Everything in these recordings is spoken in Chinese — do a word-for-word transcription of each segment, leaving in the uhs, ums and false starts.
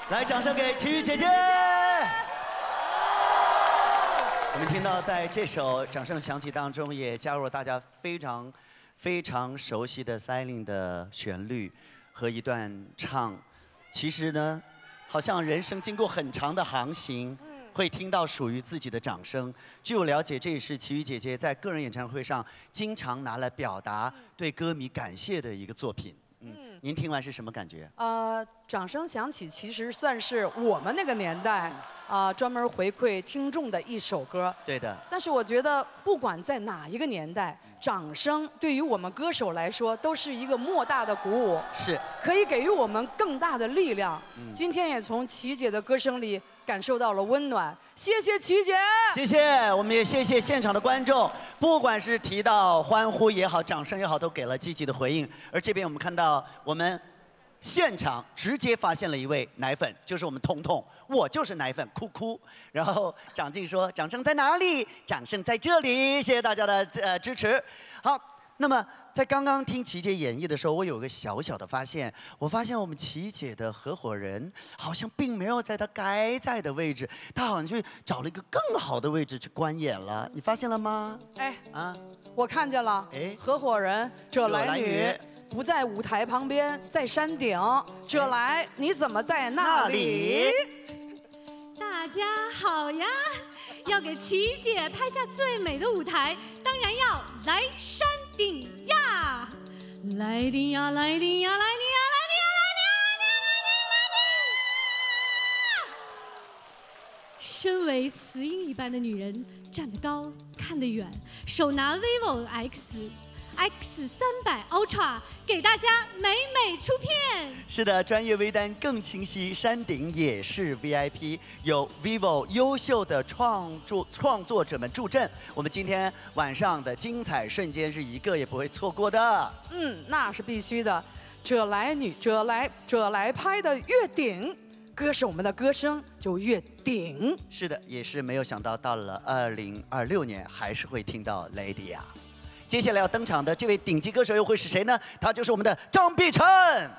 来，掌声给齐豫姐姐。我们听到在这首掌声响起当中，也加入了大家非常非常熟悉的 Silent 的旋律和一段唱。其实呢，好像人生经过很长的航行，会听到属于自己的掌声。据我了解，这也是齐豫姐姐在个人演唱会上经常拿来表达对歌迷感谢的一个作品。嗯，您听完是什么感觉？ 呃，掌声响起，其实算是我们那个年代啊、呃、专门回馈听众的一首歌。 对的。 但是我觉得，不管在哪一个年代，掌声对于我们歌手来说都是一个莫大的鼓舞， 是可以给予我们更大的力量。 嗯、 今天也从齐姐的歌声里感受到了温暖，谢谢齐姐， 谢谢，我们也谢谢现场的观众，不管是提到欢呼也好，掌声也好，都给了积极的回应。而这边我们看到，我们现场直接发现了一位奶粉，就是我们彤彤，我就是奶粉，哭哭。然后长静说：“掌声在哪里？掌声在这里。”谢谢大家的呃支持。好，那么。在刚刚听齐姐演绎的时候，我有个小小的发现，我发现我们齐姐的合伙人好像并没有在她该在的位置，她好像去找了一个更好的位置去观演了，你发现了吗？ 哎， 啊， 我看见了，哎，合伙人者来女不在舞台旁边，在山顶，者来你怎么在那里？ 大家好呀！要给齐姐拍下最美的舞台，当然要来山顶呀！来顶呀，来顶呀，来顶呀，来顶呀，来顶呀，来顶呀！身为磁音一般的女人，站得高，看得远，手拿 vivo X。X 三百 Ultra 给大家美美出片。 是的，专业微单更清晰，山顶也是 V I P， 有 vivo 优秀的创作创作者们助阵。我们今天晚上的精彩瞬间是一个也不会错过的。 嗯，那是必须的。者来女，者来者来拍的越顶，歌手们的歌声就越顶。 是的，也是没有想到，到了二零二六年还是会听到 Lady 啊。接下来要登场的这位顶级歌手又会是谁呢？他就是我们的张碧晨。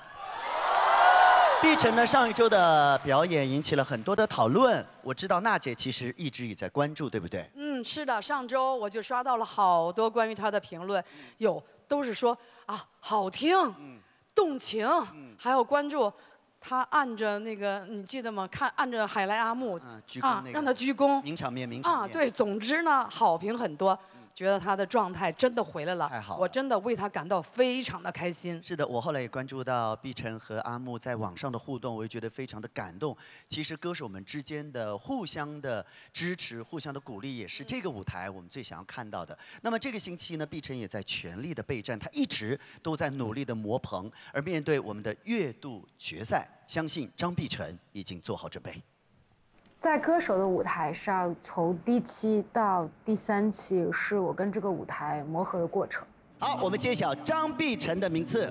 碧晨呢，上一周的表演引起了很多的讨论。我知道娜姐其实一直也在关注，对不对？ 嗯，是的，上周我就刷到了好多关于她的评论，有都是说啊好听、嗯、动情，嗯、还有关注她按着那个你记得吗？看按着海莱阿木、 啊，鞠躬、那个、 啊，让她鞠躬， 名场面，名场面啊，对，总之呢，好评很多。觉得他的状态真的回来了， 太好了， 我真的为他感到非常的开心。 是的，我后来也关注到碧晨和阿木在网上的互动，我也觉得非常的感动。其实歌手们之间的互相的支持、互相的鼓励，也是这个舞台我们最想要看到的。那么这个星期呢，碧晨也在全力的备战，他一直都在努力的磨棚。而面对我们的月度决赛，相信张碧晨已经做好准备。 在歌手的舞台上，从第一期到第三期，是我跟这个舞台磨合的过程。 好，我们揭晓张碧晨的名次。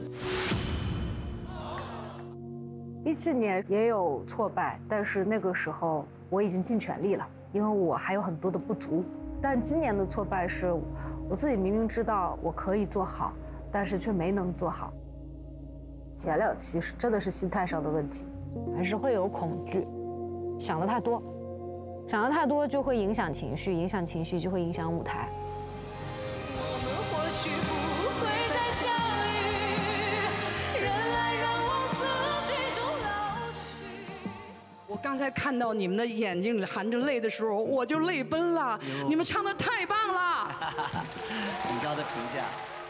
一七年也有挫败，但是那个时候我已经尽全力了，因为我还有很多的不足。但今年的挫败是，我自己明明知道我可以做好，但是却没能做好。前两期是真的是心态上的问题，还是会有恐惧。想的太多，想的太多就会影响情绪，影响情绪就会影响舞台。 我们或许不会再相遇，人来人往，四季中老去。 我刚才看到你们的眼睛里含着泪的时候，我就泪奔了。你们唱的太棒了， 很高的评价。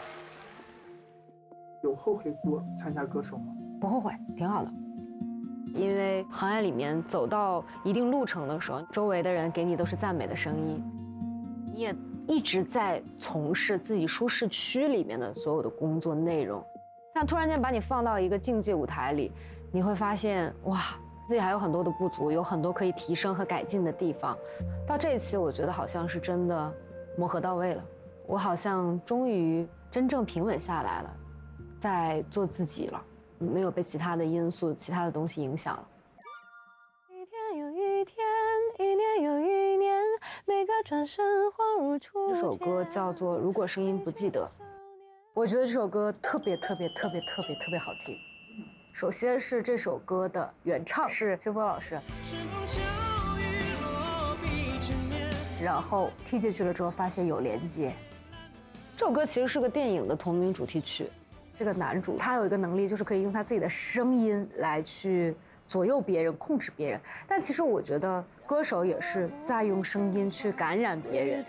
有后悔过参加歌手吗？ 不后悔，挺好的。因为行业里面走到一定路程的时候，周围的人给你都是赞美的声音，你也一直在从事自己舒适区里面的所有的工作内容，但突然间把你放到一个竞技舞台里，你会发现哇，自己还有很多的不足，有很多可以提升和改进的地方。到这一期，我觉得好像是真的磨合到位了，我好像终于真正平稳下来了，在做自己了。没有被其他的因素、其他的东西影响了。 一天又一天，一年又一年，每个转身恍如初见。 这首歌叫做《如果声音不记得》，我觉得这首歌特别特别特别特别特别好听， 首先是这首歌的原唱是清风老师，然后听进去了之后发现有连接。这首歌其实是个电影的同名主题曲。这个男主他有一个能力，就是可以用他自己的声音来去左右别人、控制别人。但其实我觉得歌手也是在用声音去感染别人。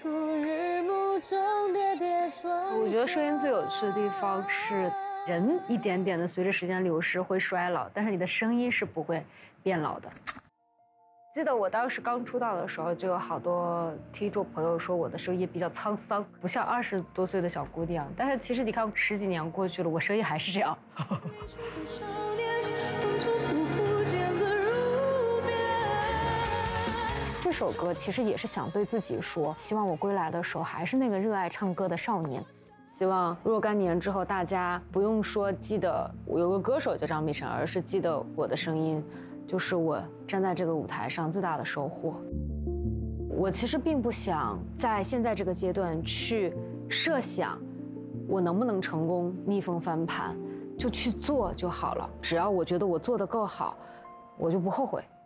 我觉得声音最有趣的地方是，人一点点的随着时间流逝会衰老，但是你的声音是不会变老的。记得我当时刚出道的时候，就有好多听众朋友说我的声音比较沧桑，不像二十多岁的小姑娘。但是其实你看，十几年过去了，我声音还是这样。这首歌其实也是想对自己说，希望我归来的时候还是那个热爱唱歌的少年。希望若干年之后，大家不用说记得我有个歌手叫张碧晨，而是记得我的声音。就是我站在这个舞台上最大的收获。我其实并不想在现在这个阶段去设想我能不能成功逆风翻盘，就去做就好了。只要我觉得我做得够好，我就不后悔。